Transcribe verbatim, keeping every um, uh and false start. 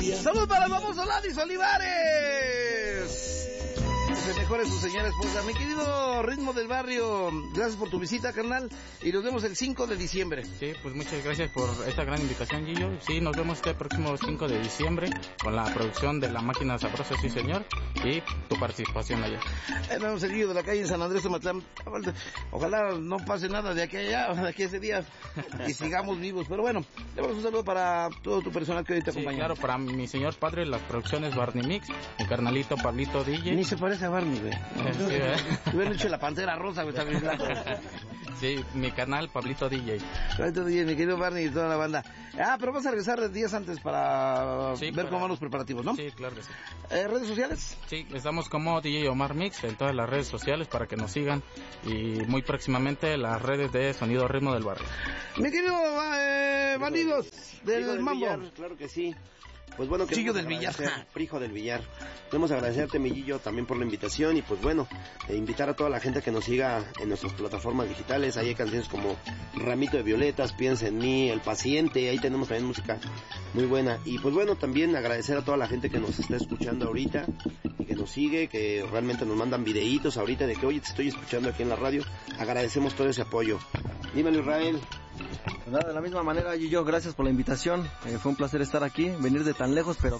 Saludos para el famoso Ladis Olivares. Se mejore su señora esposa. Mi querido Ritmo del Barrio, gracias por tu visita, carnal, y nos vemos el cinco de diciembre. Sí, pues muchas gracias por esta gran invitación, Gillo. Sí, nos vemos este próximo cinco de diciembre con la producción de La Máquina Sabrosa, sí señor, y tu participación allá. Eh, nos vemos el Gillo de la calle en San Andrés de Matlán. Ojalá no pase nada de aquí a allá, de aquí a ese día, y sigamos vivos. Pero bueno, le damos un saludo para todo tu personal que hoy te sí, acompaña. Claro, para mi señor padre, las producciones Barney Mix, mi carnalito Pablito D J. Ni se parece a Barney, güey. Sí, ¿eh? Hubieran hecho la Pantera Rosa, güey, también. Sí, mi canal Pablito D J. Pablito D J, mi querido Barney y toda la banda. Ah, pero vas a regresar días antes para sí, ver para... cómo van los preparativos, ¿no? Sí, claro que sí. Eh, ¿Redes sociales? Sí, estamos como D J Omar Mix en todas las redes sociales para que nos sigan, y muy próximamente las redes de Sonido Ritmo del Barrio. Mi querido eh, bandidos del, del Mambo. Villar, claro que sí. Pues bueno, Chillo del Villar. Frijo del Villar. Queremos agradecerte, mi Gillo, también por la invitación y pues bueno, eh, invitar a toda la gente que nos siga en nuestras plataformas digitales. Ahí hay canciones como Ramito de Violetas, Piensa en mí, El Paciente, ahí tenemos también música muy buena. Y pues bueno, también agradecer a toda la gente que nos está escuchando ahorita y que nos sigue, que realmente nos mandan videitos ahorita de que, oye, te estoy escuchando aquí en la radio. Agradecemos todo ese apoyo. Dímelo, Israel. Pues nada, de la misma manera, Gillo, gracias por la invitación. Eh, fue un placer estar aquí, venir de tan lejos, pero